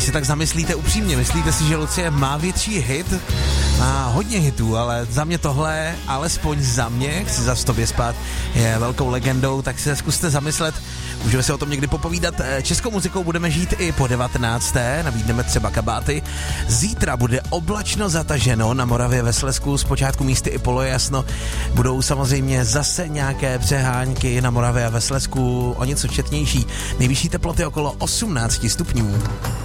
se tak zamyslíte upřímně, myslíte si, že Lucie má větší hit? Má hodně hitů, ale za mě tohle, alespoň za mě, chci zas tobě spát, je velkou legendou, tak se zkuste zamyslet. Můžeme si o tom někdy popovídat. Českou muzikou budeme žít i po 19. Nabídneme třeba kabáty. Zítra bude oblačno zataženo na Moravě ve Slezsku, zpočátku místy i polojasno. Budou samozřejmě zase nějaké přehánky na Moravě a ve Slezsku o něco četnější. Nejvyšší teploty okolo 18 stupňů.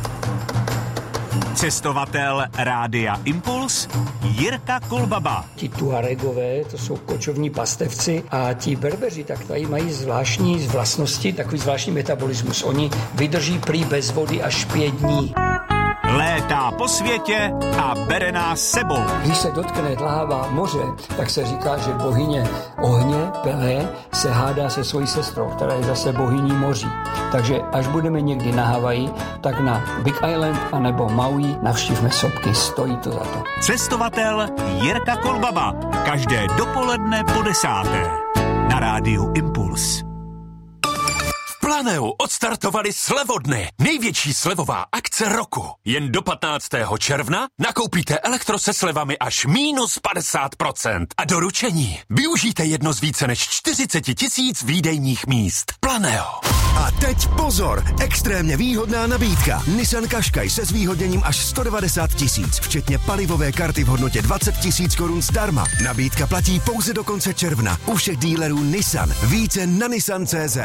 Cestovatel Rádia Impuls Jirka Kolbaba. Ti Tuaregové, to jsou kočovní pastevci, a ti Berbeři, tak tady mají zvláštní vlastnosti, takový zvláštní metabolismus. Oni vydrží prý bez vody až 5 dní. Létá po světě a bere nás sebou. Když se dotkne láva moře, tak se říká, že bohyně ohně, Pelé, se hádá se svojí sestrou, která je zase bohyní moří. Takže až budeme někdy na Havaji, tak na Big Island anebo Maui navštívme sopky, stojí to za to. Cestovatel Jirka Kolbaba. Každé dopoledne po 10. na Rádiu Impuls. Planeu odstartovali slevodny. Největší slevová akce roku. Jen do 15. června nakoupíte elektro se slevami až -50%. A doručení využijte jedno z více než 40 000 výdejních míst. Planeo. A teď pozor, extrémně výhodná nabídka. Nissan Qashqai se zvýhodněním až 190 000, včetně palivové karty v hodnotě 20 000 korun zdarma. Nabídka platí pouze do konce června. U všech dílerů Nissan. Více na Nissan.cz.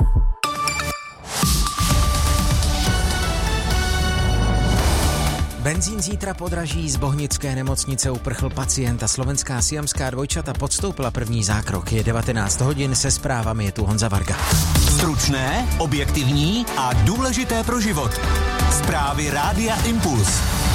Benzín zítra podraží, z Bohnické nemocnice uprchl pacient a slovenská siamská dvojčata podstoupila první zákrok. Je 19 hodin, se zprávami je tu Honza Varga. Stručné, objektivní a důležité pro život. Zprávy Rádia Impuls.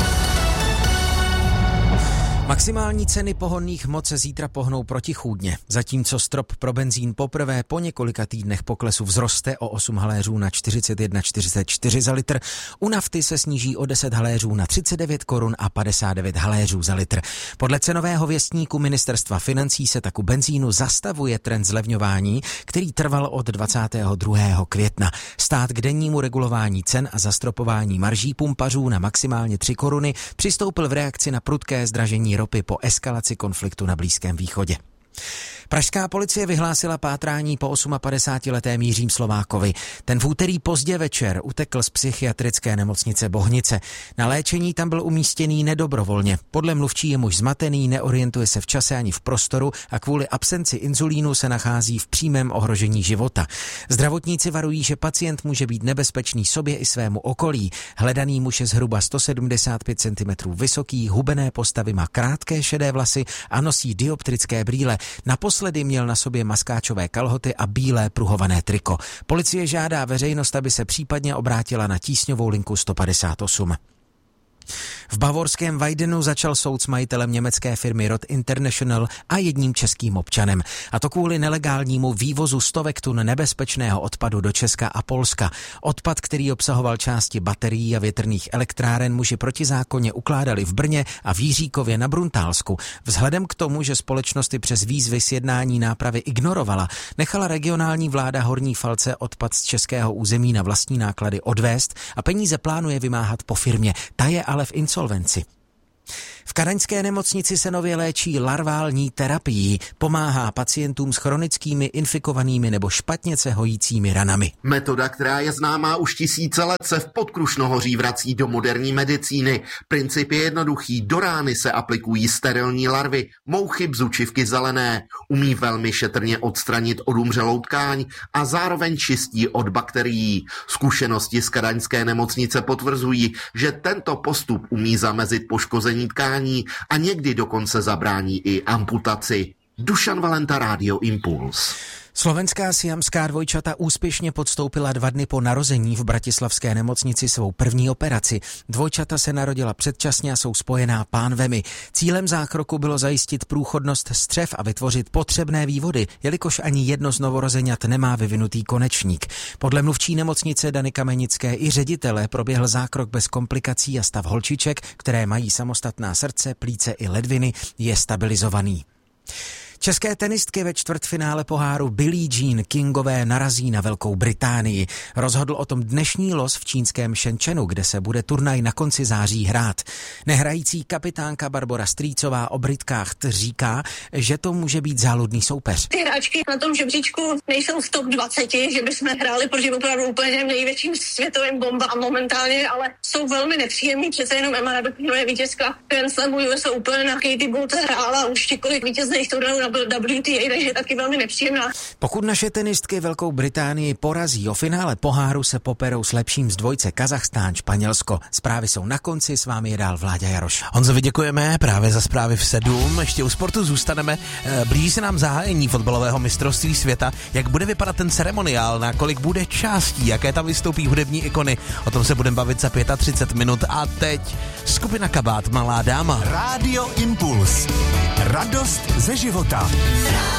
Maximální ceny pohonných hmot se zítra pohnou protichůdně. Zatímco strop pro benzín poprvé po několika týdnech poklesu vzroste o 8 haléřů na 41,44 za litr, u nafty se sníží o 10 haléřů na 39 korun a 59 haléřů za litr. Podle cenového věstníku ministerstva financí se tak u benzínu zastavuje trend zlevňování, který trval od 22. května. Stát k dennímu regulování cen a zastropování marží pumpařů na maximálně 3 koruny přistoupil v reakci na prudké zdražení ropy po eskalaci konfliktu na Blízkém východě. Pražská policie vyhlásila pátrání po 58letém Jiřím Slovákovi. Ten v úterý pozdě večer utekl z psychiatrické nemocnice Bohnice. Na léčení tam byl umístěný nedobrovolně. Podle mluvčí je muž zmatený, neorientuje se v čase ani v prostoru a kvůli absenci inzulínu se nachází v přímém ohrožení života. Zdravotníci varují, že pacient může být nebezpečný sobě i svému okolí. Hledaný muž je zhruba 175 cm vysoký, hubené postavy, má krátké šedé vlasy a nosí dioptrické brýle. Naposledy měl na sobě maskáčové kalhoty a bílé pruhované triko. Policie žádá veřejnost, aby se případně obrátila na tísňovou linku 158. V bavorském Weidenu začal soud s majitelem německé firmy Rod International a jedním českým občanem. A to kvůli nelegálnímu vývozu stovek tun nebezpečného odpadu do Česka a Polska. Odpad, který obsahoval části baterií a větrných elektráren, muži protizákonně ukládali v Brně a v Jiříkově na Bruntálsku. Vzhledem k tomu, že společnosti přes výzvy sjednání nápravy ignorovala, nechala regionální vláda Horní Falce odpad z českého území na vlastní náklady odvést a peníze plánuje vymáhat po firmě. Ta je ale v insolvenci. V kadaňské nemocnici se nově léčí larvální terapií. Pomáhá pacientům s chronickými, infikovanými nebo špatně se hojícími ranami. Metoda, která je známá už tisíce let, se v Podkrušnohoří vrací do moderní medicíny. Princip je jednoduchý. Do rány se aplikují sterilní larvy, mouchy, bzučivky zelené. Umí velmi šetrně odstranit odumřelou tkáň a zároveň čistí od bakterií. Zkušenosti z kadaňské nemocnice potvrzují, že tento postup umí zamezit poškození tkání a někdy dokonce zabrání i amputaci. Dušan Valenta, Rádio Impuls. Slovenská siamská dvojčata úspěšně podstoupila 2 dny po narození v bratislavské nemocnici svou první operaci. Dvojčata se narodila předčasně a jsou spojená pánvemi. Cílem zákroku bylo zajistit průchodnost střev a vytvořit potřebné vývody, jelikož ani jedno z novorozeňat nemá vyvinutý konečník. Podle mluvčí nemocnice Dany Kamenické i ředitele proběhl zákrok bez komplikací a stav holčiček, které mají samostatná srdce, plíce i ledviny, je stabilizovaný. České tenistky ve čtvrtfinále poháru Billie Jean Kingové narazí na Velkou Británii. Rozhodl o tom dnešní los v čínském Shenzhenu, kde se bude turnaj na konci září hrát. Nehrající kapitánka Barbora Strýcová o Britkách říká, že to může být záludný soupeř. Ty hráčky na tom žebříčku nejsou v top 20, že bychom hráli proti opravdu úplně největším světovým bombám momentálně, ale jsou velmi nepříjemný. Přece jenom Emma Raduchová je vítězka Grand Slamu US Open a Katie Bolt hrála už několik vítězných turnajů na WTA, takže je taky velmi nepříjemná. Pokud naše tenistky Velkou Británii porazí, o finále poháru se poperou s lepším z dvojce Kazachstán, Španělsko. Zprávy jsou na konci, s vámi je dál Vláďa Jaroš. Honzovi děkujeme právě za zprávy v 7. Ještě u sportu zůstaneme. Blíží se nám zahájení fotbalového mistrovství světa. Jak bude vypadat ten ceremoniál, na kolik bude částí, jaké tam vystoupí hudební ikony. O tom se budeme bavit za 35 minut. A teď skupina Kabát, Malá dáma. Rádio Impuls. Radost ze života.